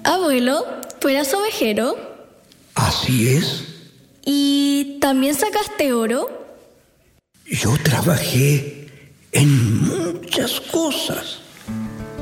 Abuelo, ¿tú eras ovejero? Así es. ¿Y también sacaste oro? Yo trabajé en muchas cosas.